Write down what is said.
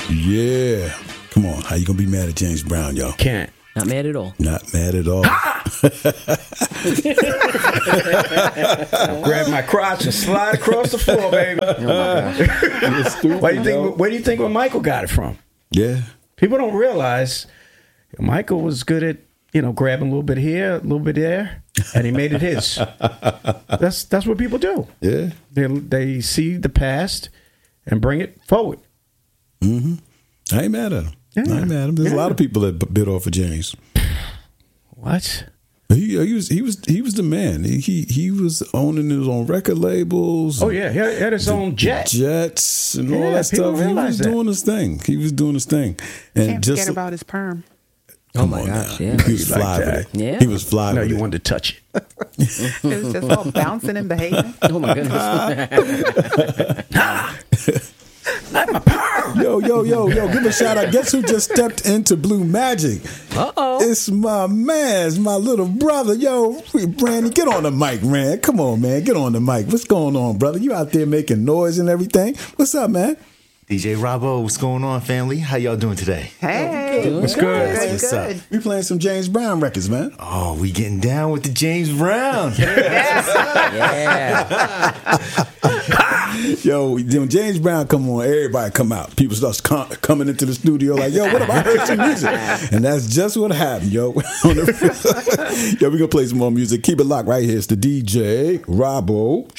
Yeah. Come on. How you going to be mad at James Brown, yo? Can't. Not mad at all. Not mad at all. Grab my crotch and slide across the floor, baby. Stupid, Where do you think where Michael got it from? Yeah. People don't realize Michael was good at, grabbing a little bit here, a little bit there, and he made it his. That's what people do. Yeah. They see the past and bring it forward. Mm-hmm. I ain't mad at him. Yeah. I ain't mad at him. There's a lot of people that bit off of James. What? He was the man. He was owning his own record labels. Oh yeah, he had his own jets and all that people stuff. He was realize that. doing his thing. He was doing his thing. And Can't forget about his perm. Oh my gosh, yeah. He was Like fly that. with it. Yeah. He was fly No, with you it. wanted to touch it. It was just all bouncing and behaving. Oh my goodness. Yo, give a shout out. Guess who just stepped into Blue Magic? Uh-oh. It's my man's, my little brother. Yo, Brandy, get on the mic, man. Come on, man. Get on the mic. What's going on, brother? You out there making noise and everything. What's up, man? DJ Robbo, what's going on, family? How y'all doing today? Hey. What's good? What's up? Good. We playing some James Brown records, man. Oh, we getting down with the James Brown. Yeah. Yo, when James Brown come on, everybody come out. People start coming into the studio like, yo, what about I heard some music? And that's just what happened, yo. Yo, we gonna play some more music. Keep it locked right here. It's the DJ Robbo